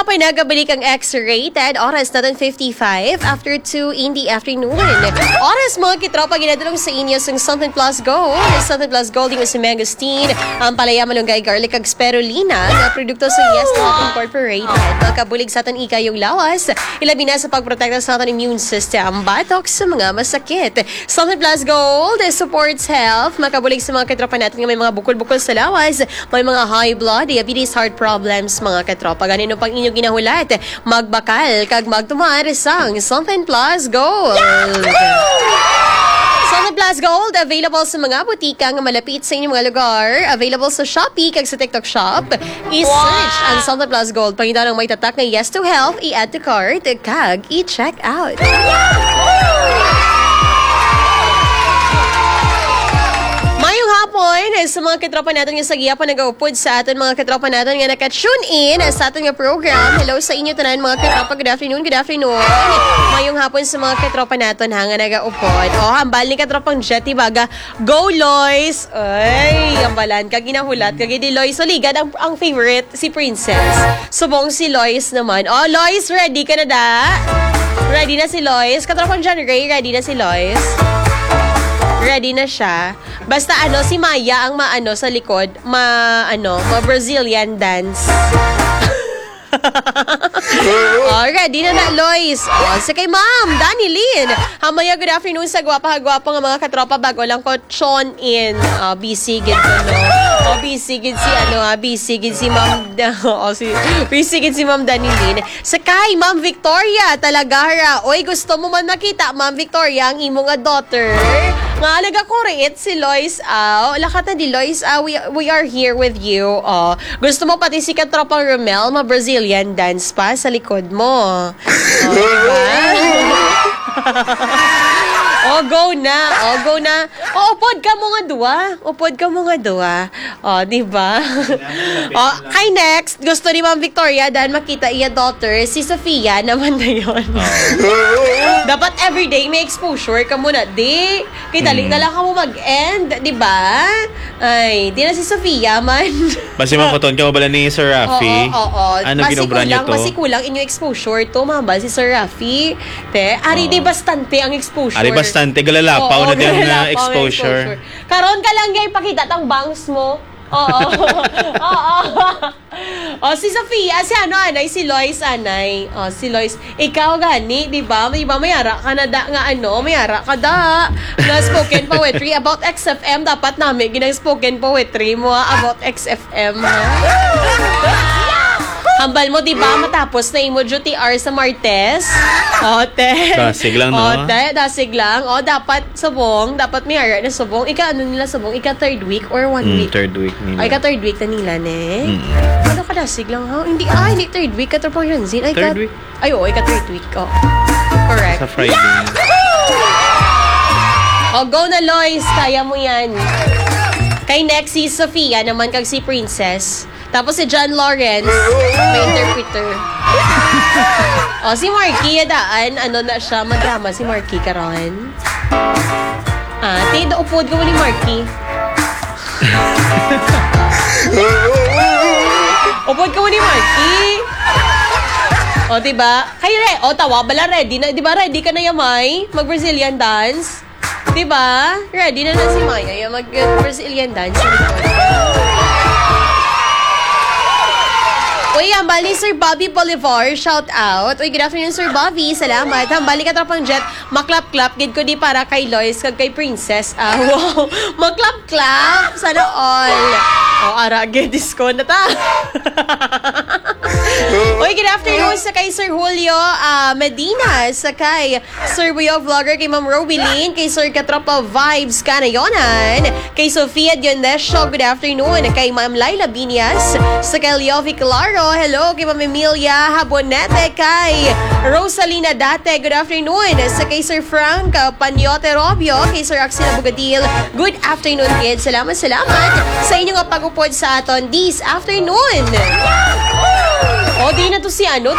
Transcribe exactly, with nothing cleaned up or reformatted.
Kapay nagabalik ang X-rated. Oras natin fifty-five after two in the afternoon. Oras mga kitropa, ginadalong sa inyo sa Something Plus Gold. Something Plus Gold yung si Mangosteen. Ang palaya malunggay garlic ag spirulina na produkto sa Yes Health Incorporated. Magkabulig sa atin ika yung lawas. Ilabi na sa pagprotekta sa ating immune system. Batok sa mga masakit. Something Plus Gold supports health. Makabulig sa mga kitropa natin may mga bukol-bukol sa lawas. May mga high blood, diabetes, heart problems mga kitropa. Ganito pang inyong ginahulat, magbakal kag magtumar sang Something Plus Gold. Something Plus Gold, available sa mga butika nga malapit sa inyong mga lugar. Available sa Shopee kag sa TikTok Shop. I-search ang Something Plus Gold. Panginoon ang may tatak na Yes to Health, i-add to cart, kag i-check out. Hapon sa mga katropa natin nga sa giyapan nag-upod sa atin mga katropa natin nga naka-tune in sa atin nga program. Hello sa inyo tanan mga katropa. Good afternoon, good afternoon. Mayong hapon sa mga katropa natin ha nga nag-upod. O, hambal ni katropang Jetty Baga. Go, Lois! Ay, hambalan. Kag ginahulat. Kag di Lois. So, ligad ang, ang favorite, si Princess. Subong si Lois naman. Oh, Lois, ready ka na da? Ready na si Lois? Katropang John Ray, ready na si Lois? Ready na siya. Basta ano, si Maya ang maano sa likod, ma ano, ma Brazilian dance. Oh, ready na na, Lois. Oh, sa kay Ma'am Dani Lynn. Hamaya, good afternoon sa gwapa-gwapa nga mga katropa bago lang ko tune in. Oh, busy gid ko no. Oh, busy gid si ano, ah, busy gid si Ma'am oh, si busy gid si Ma'am Dani Lynn. Sa kay Ma'am Victoria, talaga hara. Oy, gusto mo man makita Ma'am Victoria ang imong nga daughter? Nga nagakurit si Lois Au. Lakat na di Lois Au, we, we are here with you. Oh, gusto mo pati si katropang Romel, ma Brazilian dance pa sa likod mo. Oh, diba? Oh, go na. Oh, go na. Oh, upod ka mo nga duwa. Upod ka mo nga duwa. Oh, diba? Oh, kay next, gusto ni Ma'am Victoria dahil makita iya daughter, si Sofia naman na yun. Dapat everyday may exposure ka muna. Di. Kaya dali na lang ka mo mag-end. Diba? Ay, di na si Sofia man. Basi maputon ka mo bala ni Sir Rafi? Oo, oo. Ano ginobra niyo to? Basi kulang inyo exposure to, mambal si Sir Rafi. Te, ari di bastante ang exposure. Ari bastante, galalapaw na din na exposure. Karon ka lang gay pakita tang bangs mo. Oo. Oo. Oh, si Sofia, si ano, anay, si Lois, anay. Oh, si Lois. Ikaw gani, di ba? Di ba, mayara ka na da, nga ano, mayara ka da. Nga spoken poetry about X F M. Dapat namin ginang spoken poetry mo about X F M. Hambal mo, di ba, matapos na imo duty hour sa Martes? O, te. Dasig lang, no? O, te, dasig lang. O, dapat subong. Dapat may ara na subong. Ika, ano nila subong? Ika third week or one mm, week? Third week nila. Ay, ika third week na nila, ne? Mm. Ano ka dasig lang, ha? Hindi, ah, hindi third week. Katropang Ranzin. Ay, third ka, week? Ay, oo, ika third week. O. Correct. Sa Friday. O, go na, Lois. Kaya mo yan. Kay next, si Sofia naman, kag si Princess. Tapos si John Lawrence, may interpreter. O, si Marky, yadaan, ano na siya, madrama si Marky karon. Ah, tiyo, upod ka mo ni Marky. Upod ka mo ni Marky. O, diba? Kaya, re, o, tawa, bala, ready na, diba, ready ka na yamay? Mag-Brazilian dance? Diba? Ready na na si Maya, mag-Brazilian dance. Uy, hambal ni Sir Bobby Bolivar, shout out. Uy, good afternoon, Sir Bobby. Salamat. Hambali ka tropang jet. Maklap-klap. Gid ko di para kay Lois kag kay Princess. Ah, wow. Maklap-klap. Sana all. Oh, ara, gedis ko na ta. Uy, good afternoon sa kay Sir Julio uh, Medina, sa kay Sir Buyo Vlogger, kay Ma'am Robilyn, kay Sir Katropa Vibes Kanayonan, kay Sofia Dionesio, good afternoon, kay Ma'am Laila Binias, sa kay Leovi Claro, hello, kay Ma'am Emilia Habonete, kay Rosalina Date, good afternoon, sa kay Sir Frank uh, Panyote Robio, kay Sir Axel Bugadil, good afternoon, kids. Salamat, salamat sa inyong pag-upod sa aton this afternoon. O, di na to si ano,